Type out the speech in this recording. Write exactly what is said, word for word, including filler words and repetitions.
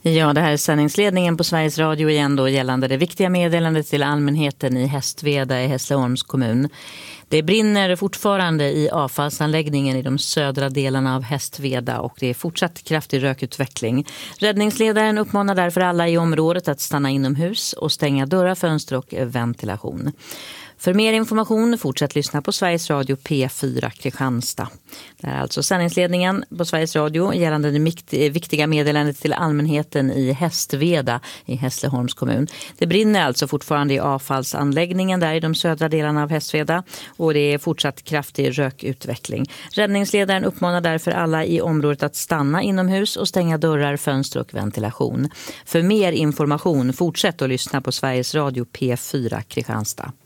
Ja, det här är sändningsledningen på Sveriges Radio igen då gällande det viktiga meddelandet till allmänheten i Hästveda i Hässleholms kommun. Det brinner fortfarande i avfallsanläggningen i de södra delarna av Hästveda och det är fortsatt kraftig rökutveckling. Räddningsledaren uppmanar därför alla i området att stanna inomhus och stänga dörrar, fönster och ventilation. För mer information fortsätt lyssna på Sveriges Radio P fyra Kristianstad. Det är alltså sändningsledningen på Sveriges Radio gällande det viktiga meddelandet till allmänheten i Hästveda i Hässleholms kommun. Det brinner alltså fortfarande i avfallsanläggningen där i de södra delarna av Hästveda och det är fortsatt kraftig rökutveckling. Räddningsledaren uppmanar därför alla i området att stanna inomhus och stänga dörrar, fönster och ventilation. För mer information fortsätt att lyssna på Sveriges Radio P fyra Kristianstad.